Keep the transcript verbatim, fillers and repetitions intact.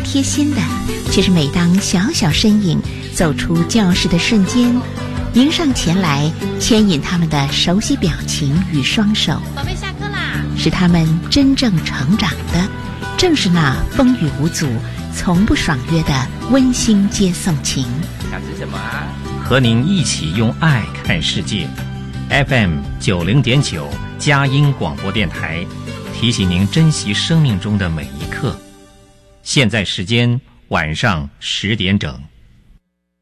贴心的，却是每当小小身影走出教室的瞬间，迎上前来牵引他们的熟悉表情与双手， 宝贝下课啦， 使他们真正成长的，正是那风雨无阻、从不爽约的温馨接送情。 想吃什么啊？ 和您一起用爱看世界。F M 九零点九佳音广播电台，提醒您珍惜生命中的每一刻。现在时间晚上十点整。